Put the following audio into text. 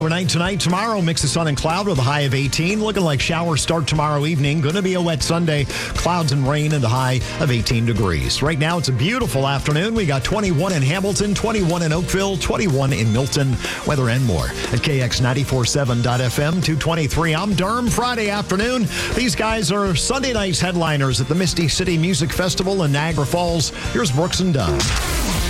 Overnight tonight, tomorrow, mix of sun and cloud with a high of 18. Looking like showers start tomorrow evening. Going to be a wet Sunday. Clouds and rain and a high of 18 degrees. Right now, it's a beautiful afternoon. We got 21 in Hamilton, 21 in Oakville, 21 in Milton. Weather and more at KX947.FM 223. I'm Durham. Friday afternoon. These guys are Sunday night's headliners at the Misty City Music Festival in Niagara Falls. Here's Brooks and Dunn.